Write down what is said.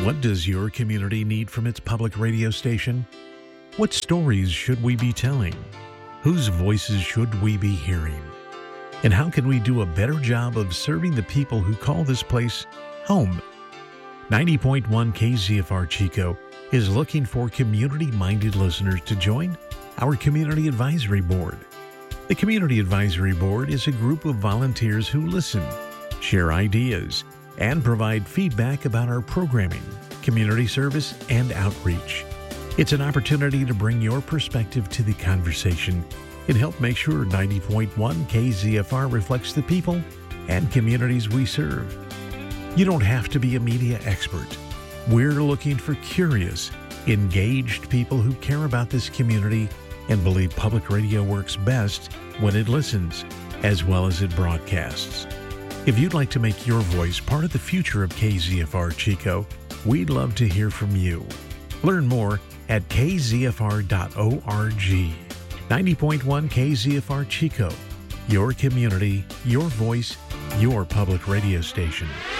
What does your community need from its public radio station? What stories should we be telling? Whose voices should we be hearing? And how can we do a better job of serving the people who call this place home? 90.1 KZFR Chico is looking for community-minded listeners to join our Community Advisory Board. The Community Advisory Board is a group of volunteers who listen, share ideas, and provide feedback about our programming, community service, and outreach. It's an opportunity to bring your perspective to the conversation and help make sure 90.1 KZFR reflects the people and communities we serve. You don't have to be a media expert. We're looking for curious, engaged people who care about this community and believe public radio works best when it listens, as well as it broadcasts. If you'd like to make your voice part of the future of KZFR Chico, we'd love to hear from you. Learn more at kzfr.org. 90.1 KZFR Chico, your community, your voice, your public radio station.